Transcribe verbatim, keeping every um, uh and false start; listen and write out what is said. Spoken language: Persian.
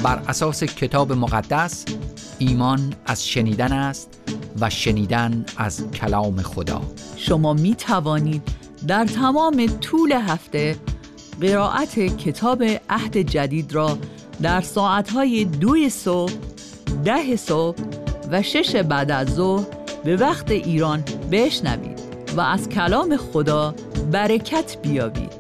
بر اساس کتاب مقدس ایمان از شنیدن است و شنیدن از کلام خدا. شما می توانید در تمام طول هفته قرائت کتاب عهد جدید را در ساعتهای دوی صبح، ده صبح و شش بعد از ظهر به وقت ایران بشنوید و از کلام خدا برکت بیابید.